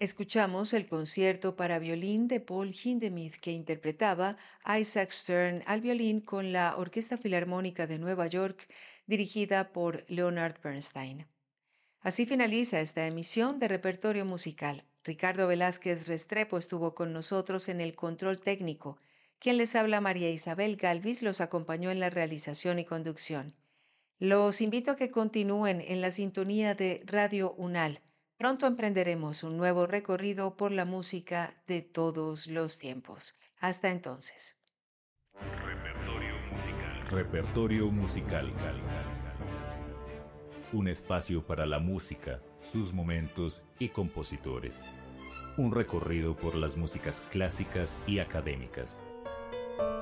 Escuchamos el concierto para violín de Paul Hindemith que interpretaba Isaac Stern al violín con la Orquesta Filarmónica de Nueva York dirigida por Leonard Bernstein. Así finaliza esta emisión de Repertorio Musical. Ricardo Velázquez Restrepo estuvo con nosotros en el control técnico. Quien les habla, María Isabel Galvis, los acompañó en la realización y conducción. Los invito a que continúen en la sintonía de Radio UNAL. Pronto emprenderemos un nuevo recorrido por la música de todos los tiempos. Hasta entonces. Repertorio musical. Repertorio musical. Un espacio para la música, sus momentos y compositores. Un recorrido por las músicas clásicas y académicas.